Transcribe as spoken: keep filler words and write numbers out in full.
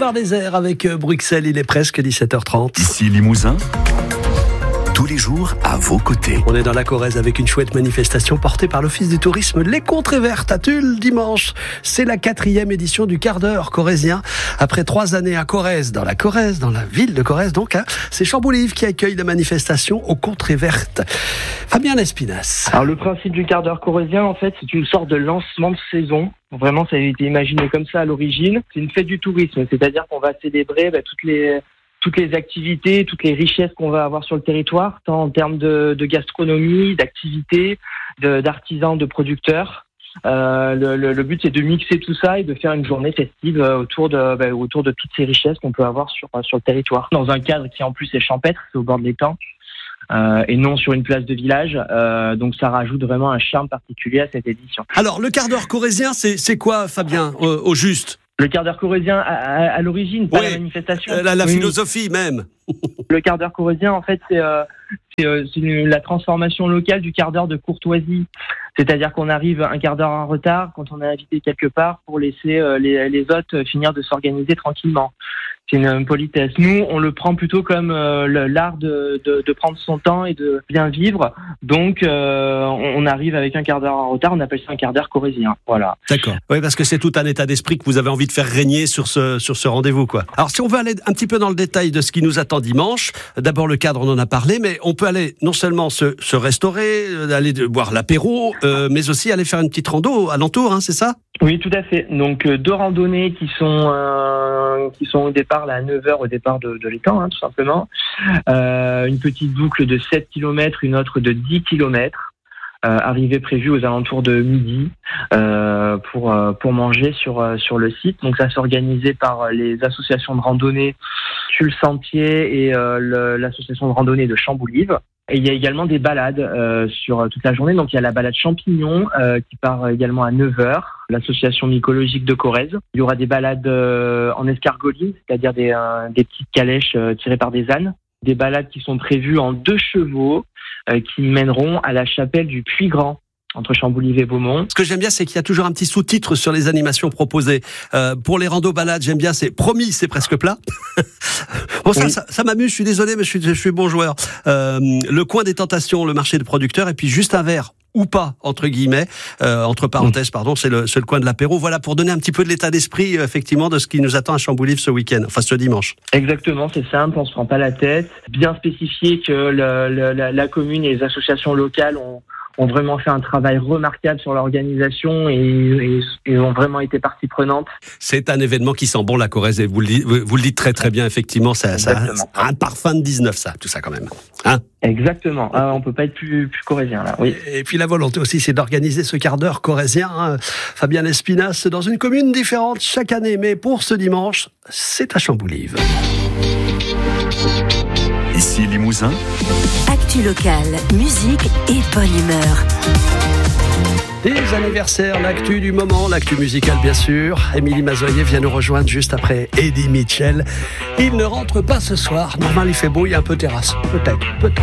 Boulevard Désert avec Bruxelles, il est presque dix-sept heures trente. Ici Limousin, tous les jours à vos côtés. On est dans la Corrèze avec une chouette manifestation portée par l'Office du tourisme Les Contrées Vertes à Tulle dimanche. C'est la quatrième édition du quart d'heure corrézien. Après trois années à Corrèze, dans la Corrèze, dans la ville de Corrèze donc, hein, c'est Chamboulive qui accueille la manifestation aux Contrées Vertes. Fabien Lespinasse. Alors le principe du quart d'heure corrézien, en fait, c'est une sorte de lancement de saison. Vraiment, ça a été imaginé comme ça à l'origine. C'est une fête du tourisme, c'est-à-dire qu'on va célébrer bah, toutes les toutes les activités, toutes les richesses qu'on va avoir sur le territoire, tant en termes de, de gastronomie, d'activités, de, d'artisans, de producteurs. Euh, le, le, le but, c'est de mixer tout ça et de faire une journée festive autour de bah, autour de toutes ces richesses qu'on peut avoir sur sur le territoire, dans un cadre qui en plus est champêtre, c'est au bord de l'étang. Euh, et non sur une place de village, euh, donc ça rajoute vraiment un charme particulier à cette édition. Alors le quart d'heure corrézien, c'est, c'est quoi, Fabien, euh, au juste? Le quart d'heure corrézien à, à, à l'origine, pas oui, la manifestation. La, la oui. philosophie même. Le quart d'heure corrézien, en fait, c'est, euh, c'est, euh, c'est une, la transformation locale du quart d'heure de courtoisie. C'est-à-dire qu'on arrive un quart d'heure en retard quand on est invité quelque part pour laisser euh, les, les hôtes finir de s'organiser tranquillement. C'est une politesse. Nous, on le prend plutôt comme euh, le, l'art de, de, de prendre son temps et de bien vivre. Donc, euh, on arrive avec un quart d'heure en retard. On appelle ça un quart d'heure corrézien. Voilà. D'accord. Oui, parce que c'est tout un état d'esprit que vous avez envie de faire régner sur ce sur ce rendez-vous, quoi. Alors, si on veut aller un petit peu dans le détail de ce qui nous attend dimanche, d'abord le cadre, on en a parlé, mais on peut aller non seulement se, se restaurer, aller de, boire l'apéro, euh, mais aussi aller faire une petite rando alentour, hein, c'est ça? Oui, tout à fait. Donc euh, deux randonnées qui sont euh, qui sont au départ là, à neuf heures au départ de, de l'étang, hein, tout simplement. Euh, une petite boucle de sept kilomètres, une autre de dix kilomètres. Euh, arrivée prévue aux alentours de midi euh, pour euh, pour manger sur euh, sur le site. Donc ça s'organisait par les associations de randonnée Tulle Sentier et euh, le, l'association de randonnée de Chamboulive. Et il y a également des balades euh, sur toute la journée. Donc il y a la balade champignon euh, qui part également à neuf heures, l'association mycologique de Corrèze. Il y aura des balades euh, en escargoline, c'est-à-dire des, euh, des petites calèches euh, tirées par des ânes. Des balades qui sont prévues en deux chevaux euh, qui mèneront à la chapelle du Puy-Grand, entre Chamboulive et Beaumont. Ce que j'aime bien, c'est qu'il y a toujours un petit sous-titre sur les animations proposées. Euh, pour les randos balades, j'aime bien, c'est promis, c'est presque plat. Bon, ça, oui. ça, ça m'amuse, je suis désolé, mais je suis, je suis bon joueur. Euh, le coin des tentations, le marché de producteurs, et puis juste un verre, ou pas, entre guillemets, euh, entre parenthèses, pardon, c'est le, c'est le coin de l'apéro. Voilà, pour donner un petit peu de l'état d'esprit, effectivement, de ce qui nous attend à Chamboulive ce week-end, enfin ce dimanche. Exactement, c'est simple, on se prend pas la tête. Bien spécifier que le, le, la, la commune et les associations locales ont ont vraiment fait un travail remarquable sur l'organisation et, et, et ont vraiment été partie prenante. C'est un événement qui sent bon la Corrèze et vous le dites, vous le dites très très bien, effectivement, ça, ça a un parfum de dix-neuf, ça, tout ça quand même. Hein? Exactement, ah, on peut pas être plus, plus corrézien là. Oui. Et puis la volonté aussi, c'est d'organiser ce quart d'heure corrézien. Hein. Fabien Lespinasse, dans une commune différente chaque année, mais pour ce dimanche, c'est à Chamboulive. Ici Limousin. Actu locale, musique et bonne humeur. Des anniversaires, l'actu du moment, l'actu musicale bien sûr. Émilie Mazoyer vient nous rejoindre juste après Eddie Mitchell. Il ne rentre pas ce soir. Normal, il fait beau, il y a un peu terrasse. Peut-être, peut-être.